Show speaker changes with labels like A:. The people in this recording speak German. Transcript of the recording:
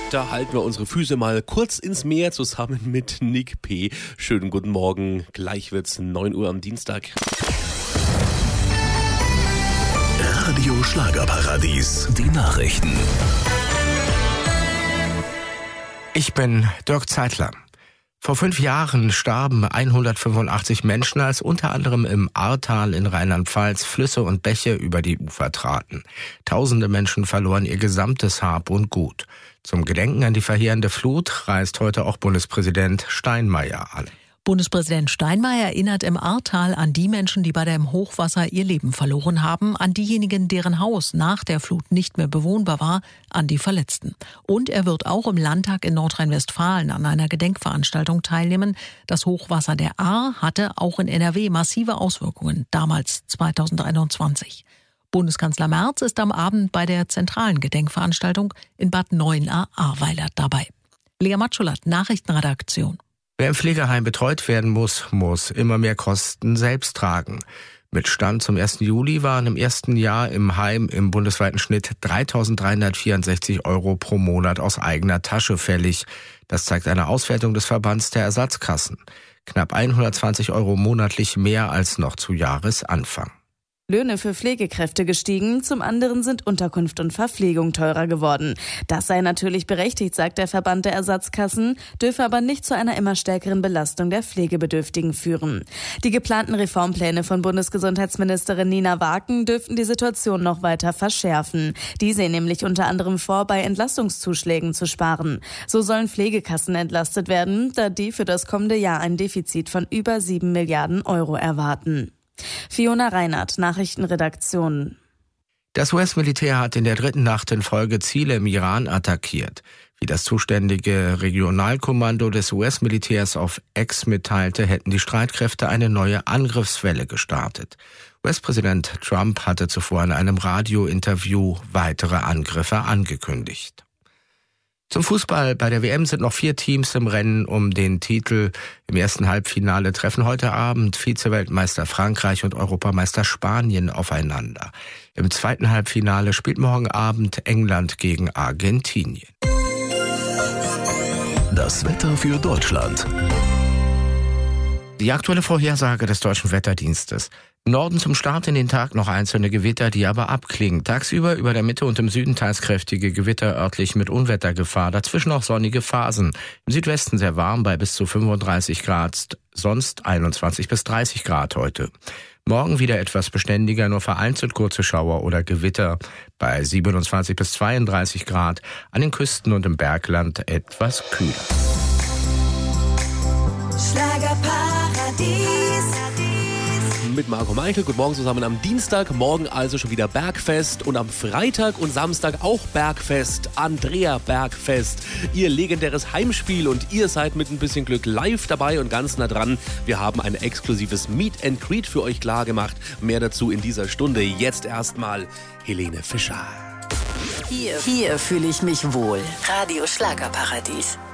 A: Da halten wir unsere Füße mal kurz ins Meer zusammen mit Nick P. Schönen guten Morgen. Gleich wird's 9 Uhr am Dienstag.
B: Radio Schlagerparadies, die Nachrichten.
C: Ich bin Dirk Zeitler. Vor 5 Jahren starben 185 Menschen, als unter anderem im Ahrtal in Rheinland-Pfalz Flüsse und Bäche über die Ufer traten. Tausende Menschen verloren ihr gesamtes Hab und Gut. Zum Gedenken an die verheerende Flut reist heute auch Bundespräsident Steinmeier an.
D: Bundespräsident Steinmeier erinnert im Ahrtal an die Menschen, die bei dem Hochwasser ihr Leben verloren haben, an diejenigen, deren Haus nach der Flut nicht mehr bewohnbar war, an die Verletzten. Und er wird auch im Landtag in Nordrhein-Westfalen an einer Gedenkveranstaltung teilnehmen. Das Hochwasser der Ahr hatte auch in NRW massive Auswirkungen, damals 2021. Bundeskanzler Merz ist am Abend bei der zentralen Gedenkveranstaltung in Bad Neuenahr-Ahrweiler dabei. Lea Matschulat, Nachrichtenredaktion.
C: Wer im Pflegeheim betreut werden muss immer mehr Kosten selbst tragen. Mit Stand zum 1. Juli waren im ersten Jahr im Heim im bundesweiten Schnitt 3.364 € pro Monat aus eigener Tasche fällig. Das zeigt eine Auswertung des Verbands der Ersatzkassen. Knapp 120 € monatlich mehr als noch zu Jahresanfang.
E: Löhne für Pflegekräfte gestiegen, zum anderen sind Unterkunft und Verpflegung teurer geworden. Das sei natürlich berechtigt, sagt der Verband der Ersatzkassen, dürfe aber nicht zu einer immer stärkeren Belastung der Pflegebedürftigen führen. Die geplanten Reformpläne von Bundesgesundheitsministerin Nina Waken dürften die Situation noch weiter verschärfen. Die sehen nämlich unter anderem vor, bei Entlastungszuschlägen zu sparen. So sollen Pflegekassen entlastet werden, da die für das kommende Jahr ein Defizit von über 7 Milliarden € erwarten. Fiona Reinhardt, Nachrichtenredaktion.
C: Das US-Militär hat in der 3. Nacht in Folge Ziele im Iran attackiert. Wie das zuständige Regionalkommando des US-Militärs auf X mitteilte, hätten die Streitkräfte eine neue Angriffswelle gestartet. US-Präsident Trump hatte zuvor in einem Radiointerview weitere Angriffe angekündigt. Zum Fußball. Bei der WM sind noch 4 Teams im Rennen um den Titel. Im ersten Halbfinale treffen heute Abend Vize-Weltmeister Frankreich und Europameister Spanien aufeinander. Im zweiten Halbfinale spielt morgen Abend England gegen Argentinien.
B: Das Wetter für Deutschland.
C: Die aktuelle Vorhersage des Deutschen Wetterdienstes. Im Norden zum Start in den Tag noch einzelne Gewitter, die aber abklingen. Tagsüber über der Mitte und im Süden teils kräftige Gewitter, örtlich mit Unwettergefahr. Dazwischen auch sonnige Phasen. Im Südwesten sehr warm bei bis zu 35 Grad, sonst 21 bis 30 Grad heute. Morgen wieder etwas beständiger, nur vereinzelt kurze Schauer oder Gewitter bei 27 bis 32 Grad. An den Küsten und im Bergland etwas kühler.
F: Schlagerparadies.
A: Mit Marco Meichel. Guten Morgen zusammen am Dienstag. Morgen also schon wieder Bergfest und am Freitag und Samstag auch Bergfest. Andrea Bergfest. Ihr legendäres Heimspiel und ihr seid mit ein bisschen Glück live dabei und ganz nah dran. Wir haben ein exklusives Meet and Greet für euch klar gemacht. Mehr dazu in dieser Stunde. Jetzt erstmal Helene Fischer.
F: Hier fühle ich mich wohl. Radio Schlagerparadies.